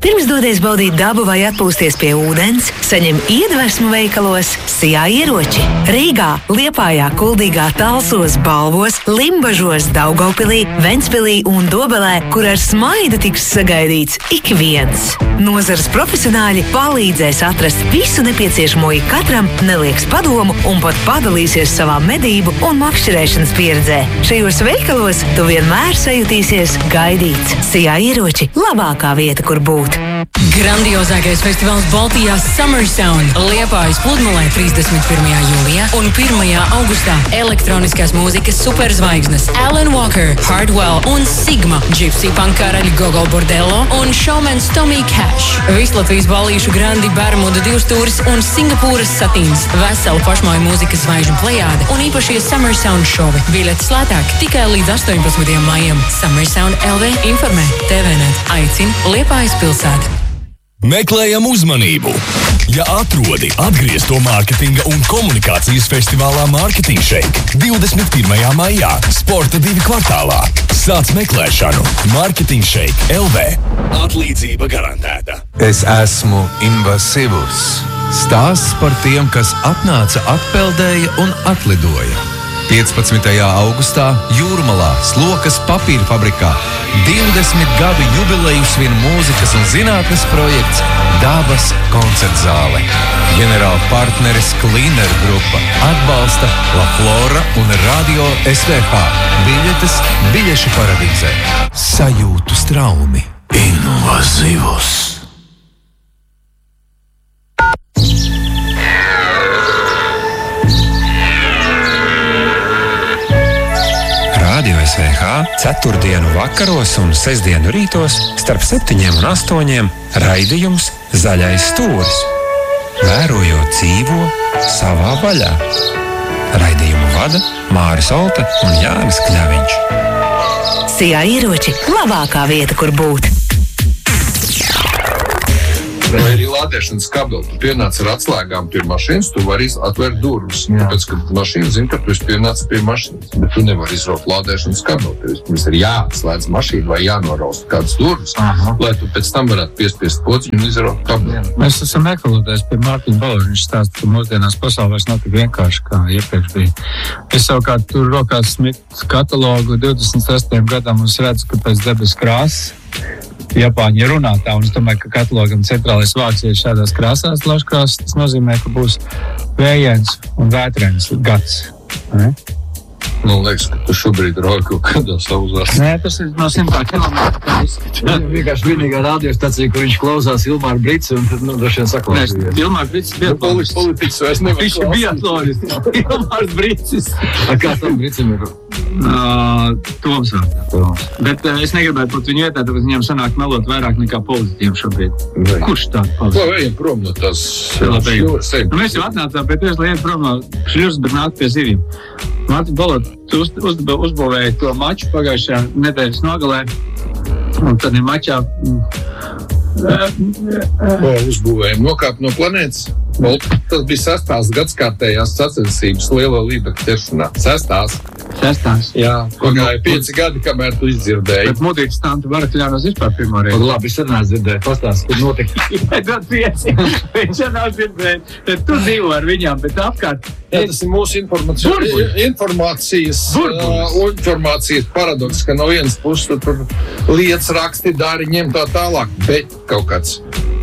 Pirms dodies baudīt dabu vai atpūsties pie ūdens, saņem iedvesmu veikalos Sijā ieroči. Rīgā, Liepājā, Kuldīgā, Talsos, Balvos, Limbažos, Daugavpilī, Ventspilī un Dobelē, kur ar smaidu tiks sagaidīts ik viens. Nozares profesionāļi palīdzēs atrast visu nepieciešamo ikatram, nelieks padomu un pat padalīsies savā medību un makšķerēšanas pieredzē. Šajos veikalos tu vienmēr sajutīsies gaidīts. Sijā ieroči - labākā vieta, kur būt. Grandiozākais festivāls Baltijā Summer Sound Liepājas pludmalē 31. jūlijā un 1. augustā elektroniskās mūzikas superzvaigznes Alan Walker, Hardwell un Sigma, Gypsy Punk karaļi Gogo Bordello un showmans Tommy Cash. Vislatvijas ballīšu Grandi Bermuda 2 stūris un Singapūras satīns, vesela pašmāju mūzikas zvaigžņu plejāde un īpašie Summer Sound šovi. Biļetes lētāk tikai līdz 18. maijam. Summer Sound LV informē TVNet. Aicina Liepājas pilsētu. Meklējam uzmanību! Ja atrodi atgriezto mārketinga un komunikācijas festivālā Marketing Shake 21. maijā, Sporta 2 kvartālā. Sāc meklēšanu Marketing Shake LV. Atlīdzība garantēta. Es esmu invasīvs. Stāsts par tiem, kas atnāca, atpeldēja un atlidoja. 15. augustā Jūrmalā, Slokas papīra fabrikā 20 gadu jubileju svin mūzikas un zinātnes projekts Dabas koncertzāle. Ģenerāla partneris Cleaner grupa atbalsta La Flora un Radio SVH. Biļetes biļešu paradīzē. Sajūtu straumi. Invazīvs. Radio SVH ceturtdienu vakaros un sestdienu rītos starp 7 un 8 raidījums Zaļais stūris. Vērojot dzīvo savā vaļā. Raidījumu vada Māris Olta un Jānis Kļaviņš. Sijā ieroči - labākā vieta, kur būt. Vai arī lādēšanas kabeli. Tu pienāc ar atslēgām pie mašīnas, tu vari atvērt durvis. Tāpēc, kad mašīna zina, ka tu esi pienācis pie mašīnas, bet tu nevari izraukt lādēšanas kabeli. Mums ir jāatslēdz mašīna vai jānoraust kādas durvis, lai tu pēc tam varētu piespiest pociņu un izraukt kabeli. Mēs esam ekolotājs pie Mārtiņa Baloža. Viņš stāsta, ka mūsdienās pasaulē vairs nav tik vienkārši, kā iepriekš bija. Es savukārt tur rokās smitu katalogu 26 gadam un es redzu, ka pēc debes krāsas Japāņi runā tā, un es domāju, ka katalogam centrālais vārds ir šādās krāsās, laškrāsas. Tas nozīmē, ka būs vējains un vētrains gads. Ne? Man liekas, ka tu šobrīd rauj kaut kādā savuzās. Nē, tas ir no 100 kilometriem, kā izskatās. Vienkārši vienīgā radiostacija, kur viņš klausās Ilmāru Brici, un tad, droši vien saklausīs. Nē, Ilmārs Bricis bija politiķis vairs nevar Viņš ir biatlonists. Ilmārs Bricis. Kā tam Bricim ir? Toms vārdā. Bet es negribētu pat viņu vietā, tāpēc viņam sanāk melot vairāk nekā politiķiem šobrīd. Kurš tādu palīdz? Ko ejam prom no tās šļuras? Mēs jau atnācām pie tevis, lai ejam prom no šļuras, bet nāk pie zivīm. Mārtiņ Balot, tu uzbūvēji to maču pagājušajā nedēļas nogalē, un tad ir mačā... Ko uzbūvējam? Nokāpt no planētas? Tas bija 6. gadskārtējās sacensības lielo līdzekļu ķeršanā. 6. Jā, pagāja 5 gadi, kamēr tu izdzirdēji. Bet mudītas tantu Varakļānos vispār pirmo reizi. Labi, es arī dzirdēju. Pastāst, kur notika. Dod 5. Viņš jau nav dzirdējis. Tad tu dzīvo ar viņām, bet apkārt... Jā, tas ir mūsu informācijas paradoks, ka no vienas puses tur lietas raksti, dari, ņem tā tālāk, bet kaut kāds...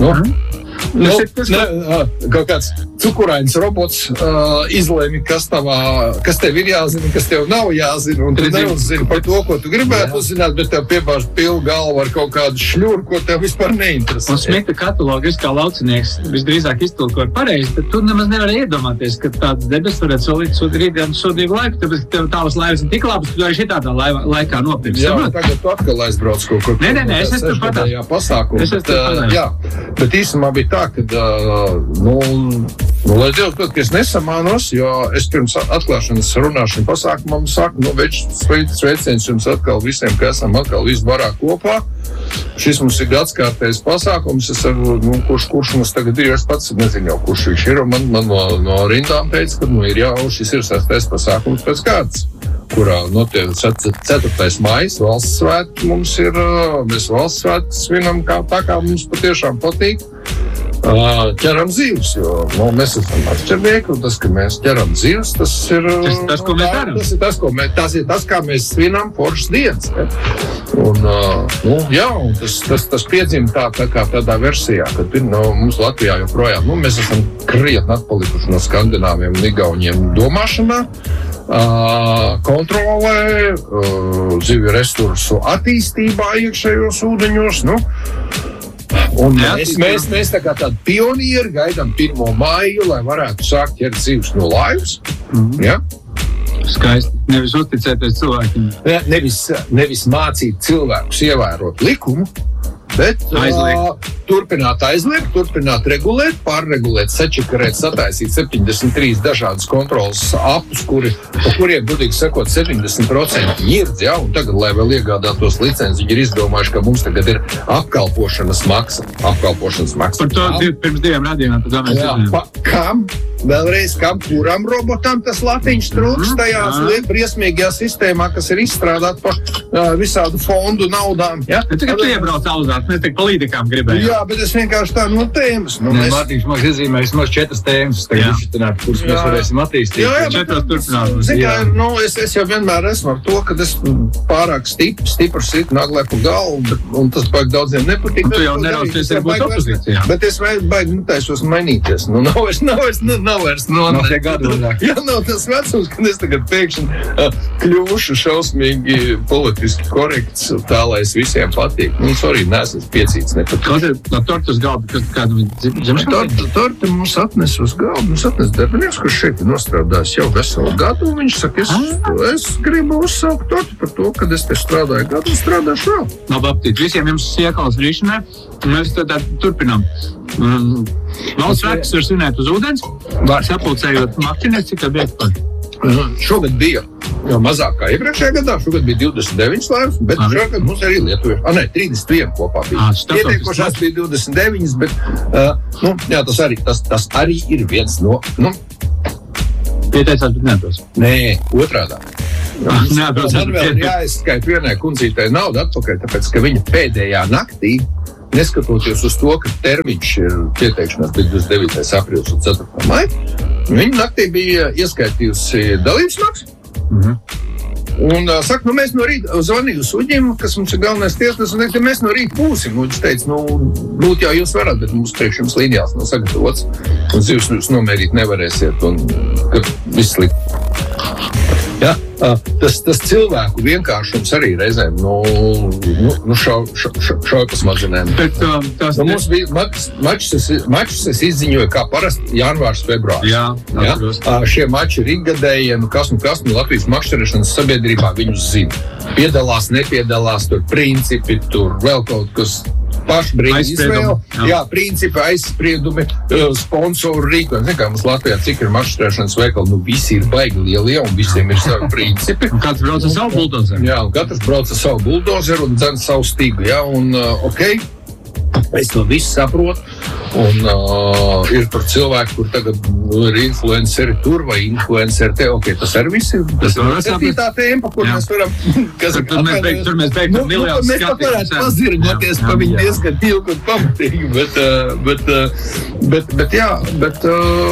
kaut kāds cukurains robots izlēma, kas tev ir jāzina, kas tev nav jāzina, un tu neuzzini par to, ko tu gribētu uzzināt, bet tev piebāž pilnu galvu ar kaut kādu šļuru, ko tev vispār neinteresē. Un smita katalogu, es kā laucinieks visdrīzāk iztulkoju pareizi, bet tu nemaz nevari iedomāties, ka tāds debes varētu solīt rītdienu sodīgu laiku, tāpēc, ka tev tāvas laivas ir tik labas, tu arī šitādā laikā nopirks. Jā, tagad tu atkal aizbrauc kaut kur. Nē, es esmu patās. Bet īstenībā bija tā, ka, lai Dievs dod, ka es nesamānos, jo es pirms atklāšanas runāšanu pasākumam saku, sveiciens jums atkal visiem, ka esam atkal visi barā kopā. Šis mums ir gadskārtējs pasākums, kurš mums tagad ir, es pats nezinu jau, kurš viņš ir, un man no rindām teica, ka šis ir 6. pasākums pēc kārtas. kurā notiek 4. maijs, valsts svētki mums ir, mēs valsts svētki svinam tā kā mums patiešām patīk. Ķeram zīves, jo mēs esam atšķirnieki, un tas, ka mēs ķeram zīves, tas ir tas, ko mēs darām. Tas ir tas, kā mēs svinam foršas dienas. Ja? Un tas piedzima tā kā tādā versijā, kad mums Latvijā joprojām, mēs esam krietni atpalikuši no skandināviem un igauniem domāšanā, kontrolē, zivju resursu attīstībā iekšējos ūdeņos, Un mēs tā kā tādi pionieri gaidām 1. maiju, lai varētu sākt ķert zīves no laivas. Ja? Skaisti. Nevis uzticēties cilvēkiem. Nevis mācīt cilvēkus ievērot likumu, bet turpināt aizliegt, turpināt regulēt, pārregulēt, sačakarēt, sataisīt 73 dažādas kontrolas apus, pa kuriem, godīgi sakot, 70% ņirdz, ja? Un tagad, lai vēl iegādātos licenci, viņi ir izdomājuši, ka mums tagad ir apkalpošanas maksa. Par to pirms 2 radījumā, tad mēs zinām. Kam? Vēlreiz, kuram robotam tas latiņš trūks tajās briesmīgajā sistēmā, kas ir izstrādāta par visādu fondu naudām. Ja? Tagad tu iebrauc auzāt, mēs tik pa līdekām gribējām. Jā, bet es vienkārši tā no tēmas. Mārtiņš mums izzīmējis 4 tēmas, kuras mēs varēsim attīstīt. Jā, 4 turpināt. Es jau vienmēr esmu ar to, ka es pārāk stiprs sit naglē pa galvu, un tas baigi daudziem nepatīk. Tu jau neraucies ir būt opozīcijā. Bet es baigi netaisos mainīties. Nav vairs tas vecums, kad es tagad pēkšņi kļūšu šausmīgi politiski korekts, tā, lai es visiem patīk. Sorry, neesmu piecīts nepatīk. Kas ir no torta uz galda, kas kādu dzimšanas? Torta mums atnes uz galda, mums atnes darbinieks, kurš šeit ir nostrādājis jau veselu gadu, un viņš saka, es gribu uzsaukt tortu par to, kad es te strādāju gadu un strādāšu vēl. Labi, aptīt. Visiem jums iekals rīšanai, un mēs tad turpinām. Valsts svētkus var svinēt uz ūdens, sapulcējot makķinies, cik tad biegt par? Šogad bija mazāk kā iepriekšējā gadā, šogad bija 29 laivas, bet šogad mums arī lietuvieši, 31 kopā bija. Ieteikošās bija 29, bet tas arī ir viens no... Pieteicās, bet nedos. Nē, otrādā. Man vēl ir jāizskait vienai kundzītei naudu atpakaļ, tāpēc, ka viņa pēdējā naktī, neskatoties uz to, ka termiņš ir pieteikšanās bija 29. aprīlis un 4. maija, viņa naktī bija ieskaitījusi dalības maksu. Un saka, mēs no rīta zvanīju Suģim, kas mums ir galvenais tiesnes, un teikt, mēs no rīta būsim. Un viņš teica, būt jau jūs varat, bet mums priekš jums līnijās nav sagatavots, un zivs jūs nomērīt nevarēsiet, un ka viss slikt. Ja? Tas cilvēku vienkāršums arī reizēm šauj pa smadzenēm. Mums bija mačs es izziņoju kā parasti janvārs, februārs. Jā. Šie mači ir ikgadējie, kas Latvijas makšķerēšanas sabiedrībā viņus zina. Piedalās, nepiedalās, tur principi, tur vēl kaut kas pašbrīd izvēle. Jā, principi, aizspriedumi, sponsoru rīkojumi. Zin kā mums Latvijā, cik ir makšķerēšanas veikali, visi ir baigi lielie un visiem ir savi principi. Un katrs brauc ar savu buldozeru. Jā, un katrs brauc ar savu buldozeru un dzen savu stīgu. Jā, un es to visu saprotu. Un ir tur cilvēki, kur tagad ir influenceri tur vai influenceri te. Tas arī viss ir. Tas ir tā tēma, kur mēs varam... Tur mēs beigtu miljāns mēs pat varētu pazirņoties pa viņu diezgan ilgi un pamatīgi, bet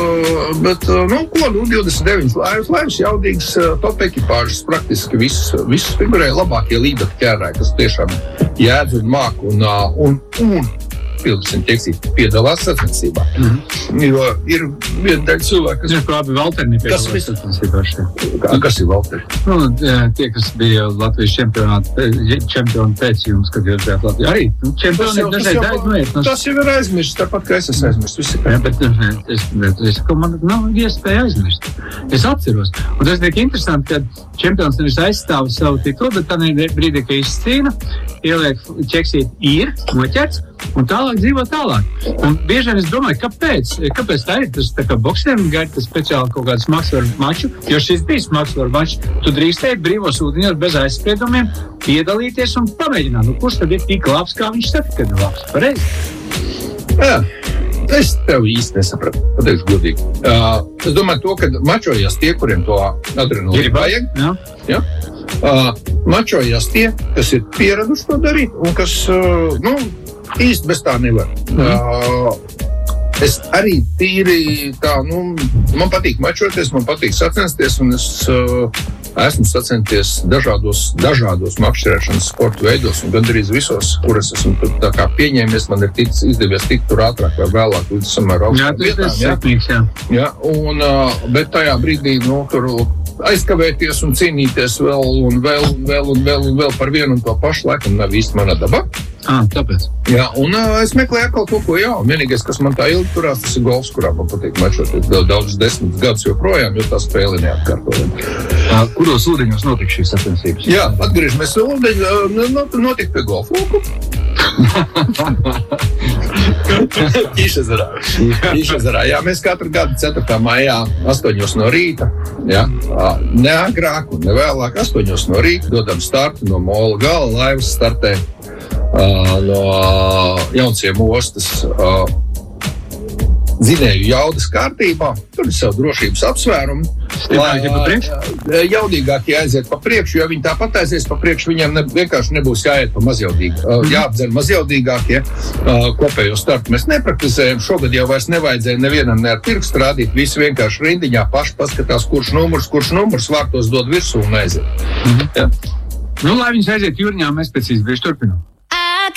29 laivas jaudīgas top ekipāžas praktiski visus figurēja labākie līdaka ķērāji, kas tiešām jēdz un māk un pildusim teksīt piedalās sacensībā. Jo ir viena daļa cilvēki, kas... Labi, Valteri nepiedalās sacensībā šeit. Kas ir Valteri? Tie, kas bija Latvijas čempioni pēc jums, kad jūs bijāt Latvijā. Arī čempioni dažreiz aizmirst. Tas jau ir aizmirst, tāpat kā es esmu aizmirst. Bet man nav iespēja aizmirst. Es atceros. Un tas tiek interesanti, ka čempions nevis aizstāv savu titulu, bet tā brīdī, ka izcīna, ieliek ķeksīt ir, noķerts, un tālāk dzīvo tālāk. Un bieži vien es domāju, kāpēc tā ir? Tas tā kā boksiem gaida tas speciāli kaut kāds smagsvaru maču, jo šis bija smagsvaru mačs. Tu drīkstēji brīvos ūdeņos bez aizspriedumiem piedalīties un pamēģināt. Kurš tad ir tik labs, kā viņš saka, kad ir labs? Pareizi? Jā. Es tev īsti nesapratu, pateikšu godīgi. Es domāju to, ka mačojās tie, kuriem to adrenalīnu vajag. Ja? Mačojās tie, kas ir pieraduši to darīt un kas, īsti bez tā nevar. Es arī tīri tā, man patīk mačoties, man patīk sacensties, un es esmu sacenties dažādos makšķerēšanas sporta veidos, un gandrīz visos, kuras esmu tā kā pieņēmies, man ir izdevies tikt tur ātrāk vai vēlāk līdz samērā augstām vietām. Jā, bet tajā brīdī, tur aizkavēties un cīnīties vēl par vienu un to pašu, laikam nav īsti mana daba. Tāpēc. Jā, un es meklēju atkal to, ko jaunu. Vienīgais, kas man tā ilgi turās, tas ir golfs, kurā man patīk mačoties daudzus 10 gadus joprojām, jo tā spēle neatkārtojam. Kuros ūdeņos notika šīs sacensības? Jā, atgriežamies ūdeņu, notika pie golfa lauku. Ķīšezarā. Jā, mēs katru gadu 4. maijā 8 no rīta, jā, ne agrāk un ne vēlāk 8 no rīta dodam startu no Mola gala, laivas startē no Jaunciem ostas Zinēju jaudas kārtībā. Tur ir savu drošības apsvērumu. Jaudīgākie aiziet pa priekšu, jo viņi tāpat aizies pa priekšu, viņiem vienkārši nebūs jāiet pa mazjaudīgi. Jāapdzer mazjaudīgākie. Kopējo startu mēs nepraktizējam. Šogad jau vairs nevajadzēja nevienam ne ar pirkstu rādīt. Visi vienkārši rindiņā paši paskatās, kurš numurs vārtos dod virsū un aiziet. Ja? Lai viņas aiziet jūrņā, mēs pēc īsti bieži turpinām.